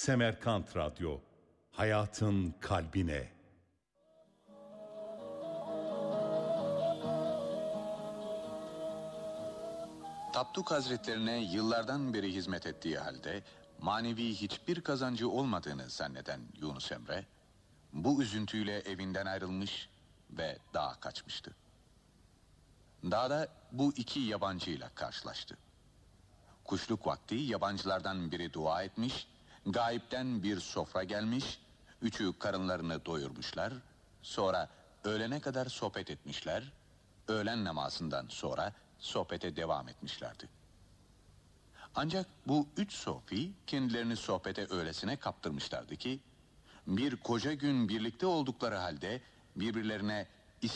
Semerkant Radyo, hayatın kalbine. Tapduk Hazretlerine yıllardan beri hizmet ettiği halde manevi hiçbir kazancı olmadığını zanneden Yunus Emre, bu üzüntüyle evinden ayrılmış ve dağa kaçmıştı. Dağda bu iki yabancıyla karşılaştı. Kuşluk vakti yabancılardan biri dua etmiş, gayipten bir sofra gelmiş, üçü karınlarını doyurmuşlar, sonra öğlene kadar sohbet etmişler, öğlen namazından sonra sohbete devam etmişlerdi. Ancak bu üç sofi kendilerini sohbete öylesine kaptırmışlardı ki, bir koca gün birlikte oldukları halde birbirlerine